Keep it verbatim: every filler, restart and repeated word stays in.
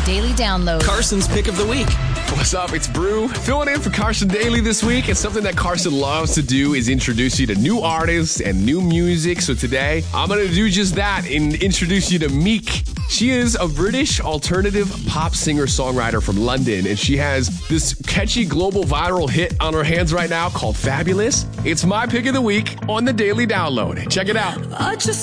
Daily Download. Carson's pick of the week. What's up? It's Brew. Filling in for Carson Daily this week. And something that Carson loves to do is introduce you to new artists and new music. So today, I'm going to do just that and introduce you to Meek. She is a British alternative pop singer-songwriter from London, and she has this catchy global viral hit on her hands right now called Fabulous. It's my pick of the week on the Daily Download. Check it out. I just